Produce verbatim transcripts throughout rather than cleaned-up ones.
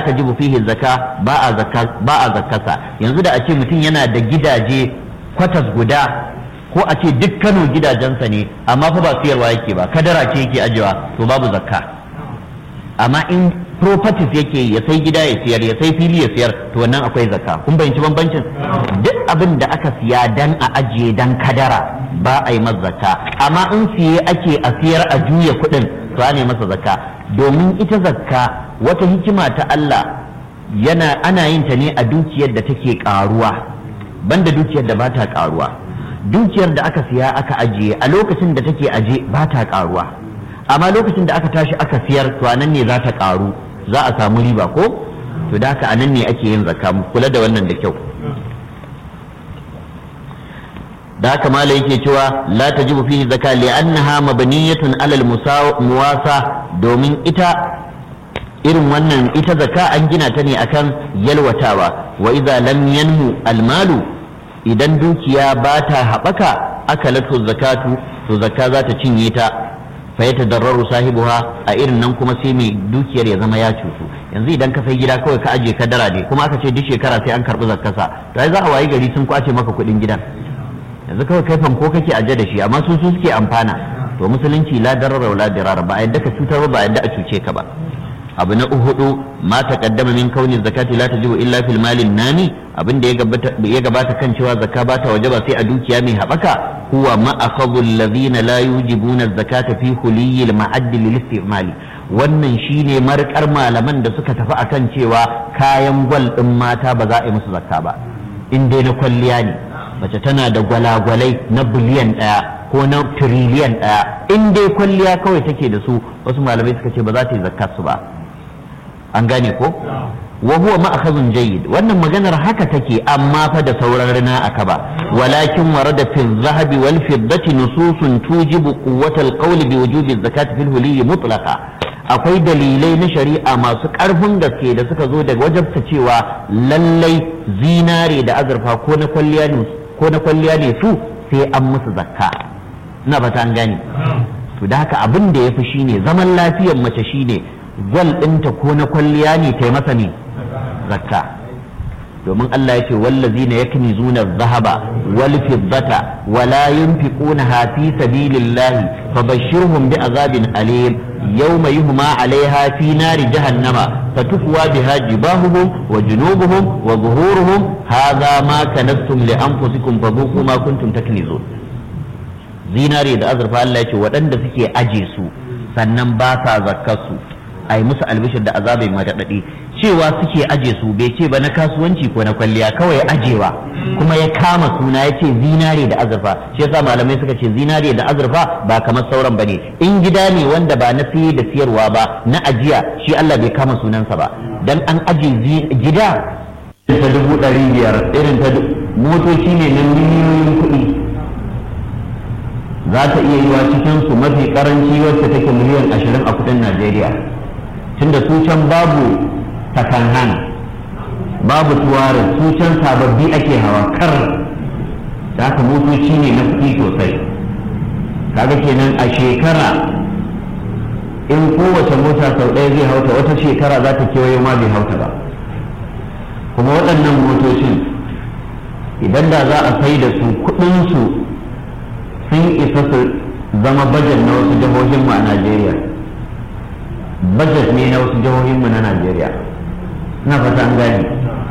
tajibu fihi zakka ba a zakka ba a zakkasa. Yanzu da a ce mutum yana da gidaje kwatas guda ko a ce duk Kano gidajensa ne amma fa ba siyarwa yake ba, kadara ce yake ajewa, to babu zakka. Amma in properties yake ya sai gida ya siyar, ya sai fili ya siyar, to wannan akwai zakka. Kun bayyana bambancin? Duk abin da aka siya dan a ajiye dan kadara ba a yi masa zakka, amma in siye ake a siyar a juya kuɗin to ana masa zakka. Domin ita zakka wata hikima ta Allah yana ana yin ta ne a dukiyar da take karuwa, banda dukiyar da ba ta karuwa. Dukiyar da aka siya aka ajiye a lokacin da take aje ba ta karuwa, amma lokacin da aka tashi aka siyar to anan ne za ta karu, za a samu riba ko? To da haka anan ne ake yin zakka. Mu kula da wannan da kyau. da haka malai yake cewa la tajibu fihi zakka li'annaha mabniyatun alal muwasa, domin ita irin wannan ita zakka an gina ta ne akan yalwatawa. Wa idza lam yanmu almalu, idan dukiya ba ta haɓaka akalatu zakatu, to zakka za ta cinye ta, fa yatadarraru sahibuha, a irin nan kuma sai mai dukiyar ya zama ya cutu. Yanzu idan ka sai gida kawai ka aje kadara ne kuma aka ce duk shekara sai an karɓi zakkasa, to ai za a wayi gari sun kwace maka kuɗin gidan. Yanzu kawai kai fanko kake aje da shi amma su su suke amfana. To musulunci la darara wala dirara, ba a yadda ka cutar ba, ba a yadda a cuce ka ba. Abu na uhudu ma taqaddama min kauni zakati la tajibu illa fil malin nami, abin da ya gabata kan cewa zakka ba ta wajaba sai a dukiya mai haɓaka. Huwa ma akhadhu alladhina la yujibuna zakata fi huliyil ma'ad lil istimali, wannan shine markar malaman da suka tafi akan cewa kayan gwal din mata ba za a yi musu zakka ba in dai na kwalliya ne. Mace tana da gwalagwalai na biliyan ɗaya ko na tiriliyan ɗaya, in dai kwalliya kawai take da su, wasu malamai suka ce ba za ta yi zakkar su ba. An gane ko? Wa huwa ma'akhazun jayyid, wannan maganar haka take, amma fa da sauran rina aka ba. Walakin warada fi zahabi wal fiddati nususun tujibu quwwatal qawli bi wujubi zakati fil huliyyi mutlaqa. Akwai dalilai na shari'a masu ƙarfin gaske da suka zo daga wajabta cewa lallai zinare da azurfa ko na kwalliya ne ko na kwalliya ne su sai an musu zakka. Ina fata an gane. To da haka abin da yafi shine zaman lafiyar mace shine gwal ɗinta ko na kwalliya ne ta masa ne zakka. Domin Allah ya ce wallazina yaknizuna adh-dhahaba wal fiddata wala yunfiqunaha fi sabilillahi fabashshirhum bi'adhabin alim yawma yuhma 'alayha fi nari jahannama fatukwa biha jibahuhum wa junubuhum wa zuhuruhum hadha ma kanastum li anfusikum fadhuqu ma kuntum taknizun. Zinare da azurfa Allah ya ce waɗanda suke aje su sannan ba sa zakkar su ai musu albishir da azabai madadadi. Cewa suke aje su bai ce ba na kasuwanci ko na kwalliya, kawai ajewa, kuma ya kama suna ya ce zinare da azurfa. Shi yasa malamai suka ce zinare da azurfa ba kamar sauran bane. In gida ne wanda ba na siye da siyarwa ba, na ajiya, shi Allah bai kama sunansa ba. Dan an aje gida ta dubu ɗari biyar, irin ta motoci ne na miliyoyin kuɗi, za ta iya yiwa cikin su mafi karanci wacce take miliyan ashirin a kuɗin Najeriya. Tunda su can babu takanhan, babu tuwarin, su can sababbi ake hawa kar, da haka motoci ne na kuɗi sosai. Kaga kenan a shekara in kowace mota sau ɗaya zai hauta, wata shekara za ta kewayo ma bai hauta ba. Kuma waɗannan motocin idan da za a sai da su kuɗinsu sun isa su zama bajet na wasu jihohinmu a Najeriya. Bajet ne na wasu jihohinmu na Najeriya. Na fata an gani.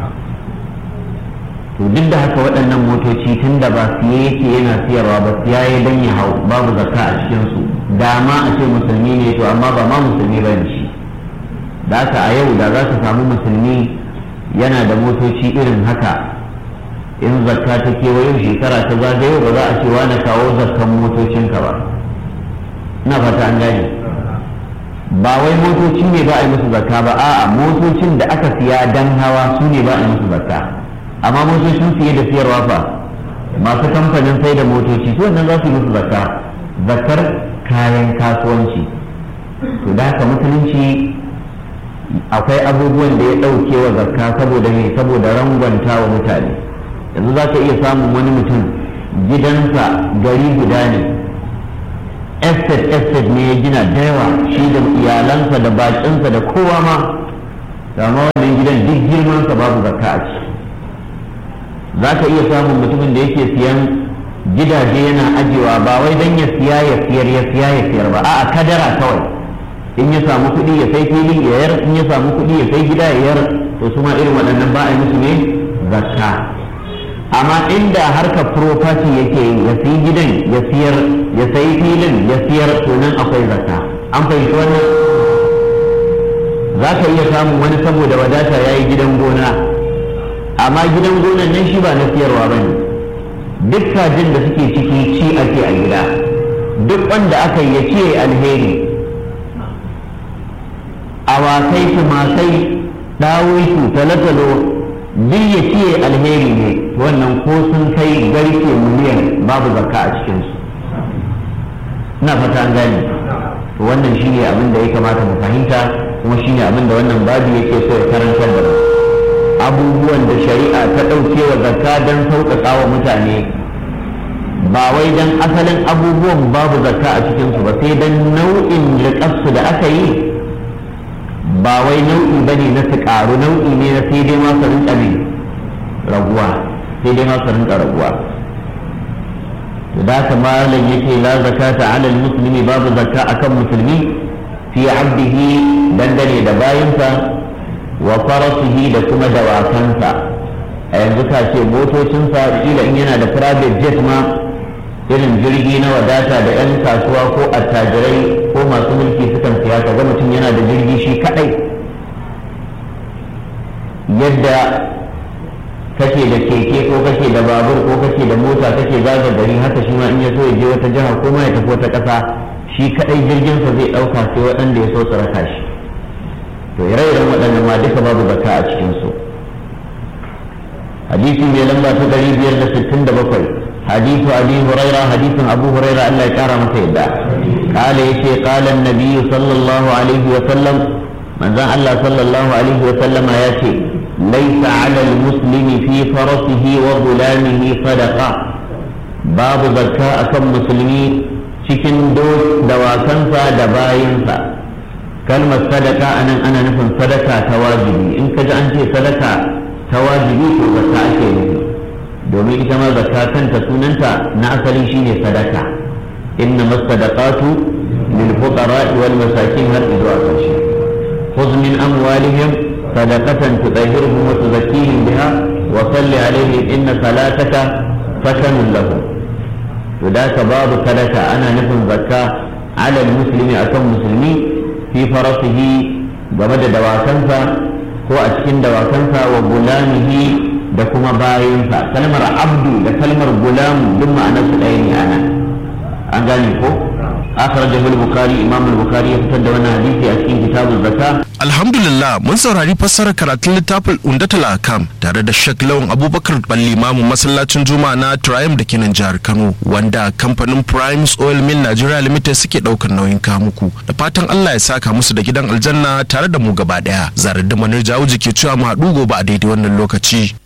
To duk da haka waɗannan motoci tun da ba siye yake yana siyarwa ba, siya ya dan ya hau, babu zakka a cikinsu. Dama a ce musulmi ne to amma ba ma musulmi ba ne shi. Da haka a yau da za ka samu musulmi yana da motoci irin haka, in zakka ta kewayo shekara ta zagayo ba za a ce wani kawo zakkan motocinka ba. Na fata an gani. Ba wai motoci ne ba a yi musu zakka ba, a'a motocin da aka siya dan hawa su ne ba a yi musu zakka. Amma motocin siye da siyarwa fa, masu kamfanin sai da motoci su wannan za su yi musu zakka, zakkar kayan kasuwanci. To da haka musulunci akwai abubuwan da ya ɗauke wa zakka saboda me, saboda rangwanta wa mutane. Yanzu za ka iya samun wani mutum gidansa gari guda ne, estate estate ne ya gina da yawa, shi da iyalansa da bakinsa da kowa ma, amma wannan gidan duk girmansa babu zakka a ciki. Za ka iya samun mutumin da yake siyan gidaje yana ajiyewa ba wai don ya siya ya siyar ya siya ya siyar ba, a'a kadara kawai. In ya samu kuɗi ya sai fili ya yar, in ya samu kuɗi ya sai gida ya yar, to su ma irin waɗannan ba a yi musu ne zakka. Amma inda harkar property yake yi, ya sayi gidan ya siyar, ya sayi filin ya siyar, to nan akwai zakka. An fahimci wannan? Za ka iya samun wani saboda wadata ya yi gidan gona, amma gidan gonan nan shi ba na siyarwa ba ne. Duk kajin da suke ciki ci ake a gida, duk wanda aka yi ya ce alheri. Awakai, tumakai, ɗawisu, talatalo duk ya ce alheri ne, wannan ko sun kai garke miliyan babu zakka a cikinsu. Ina fata an gane. To wannan shine abin da ya kamata mu fahimta, kuma shine abin da wannan babu yake so ya karantar da mu. Abubuwan da shari'a ta ɗauke wa zakka don sauƙaƙa wa mutane, ba wai don asalin abubuwan babu zakka a cikinsu ba, sai don nau'in riƙarsu da aka yi ba wai nau'i ba ne na su ƙaru, nau'i ne na sai dai masu rinƙa ne raguwa, sai dai masu rinƙa raguwa. da haka malam yake la zakata ala muslimi, babu zakka akan musulmi fi abdihi dangane da bayinsa wa farasihi da kuma dawakansa. A yanzu ka ce motocinsa kila in yana da private jet ma, irin jirgi na wadata da 'yan kasuwa ko attajirai ko masu mulki sukan siya, ka ga mutum yana da jirgi shi kadai. Yadda kake da keke ko kake da babur ko kake da mota kake zaga gari, haka shi ma in ya so ya je wata jiha ko ma ya tafi wata ƙasa, shi kadai jirginsa zai ɗauka sai waɗanda ya so su raka shi. To ire-iren waɗannan ma duka babu zakka a cikinsu. Hadisi mai lamba ta ɗari biyar da sittin da bakwai, hadisu abi huraira, hadisin abu huraira Allah ya kara masa yadda. Kala yace qala an-nabi sallallahu alaihi wa sallam, manzon Allah sallallahu alaihi wa sallama ya ce laysa 'ala al-muslimi fi farasihi wa ghulamihi sadaqa, babu zakka akan musulmi cikin dawakansa da bayinsa. Kalmar sadaka anan ana nufin sadaka ta wajibi. In ka ji an ce sadaka ta wajibi to zakka ake nufi, domin ita ma zakka kanta sunanta na asali shine sadaka. inna masadaqatu lil fuqara'i wal masakin har zuwa ƙarshe. khudh min amwalihim sadaqatan tutahhiruhum wa tuzakkihim biha wa salli alaihim inna salataka sakanun lahum. to da ka babu sadaka ana nufin zakka ala muslimi akan musulmi fi farasihi game da dawakansa ko a cikin dawakansa wa gulamihi da kuma bayinsa. Kalmar abdu da kalmar gulam duk ma'anar su ɗaya ne ana, an gane ko? akhrajahu al-bukhari, imam al-bukhari ya fitar da wannan hadisi a cikin kitabuz zakah. Alhamdulillah, mun saurari fassarar karatun littafin Umdatul Ahkam tare da Sheikh Lawan Abubakar Balli, imamin masallacin Juma'a na Triumph da kenan jihar Kano, wanda kamfanin Primes Oil Mill Nigeria Limited suke daukar nauyin kamuku. Da fatan Allah ya saka musu da gidan aljanna tare da mu gaba daya. Zarar da Manir Jawuji ke cewa mu haɗu gobe a daidai wannan lokaci.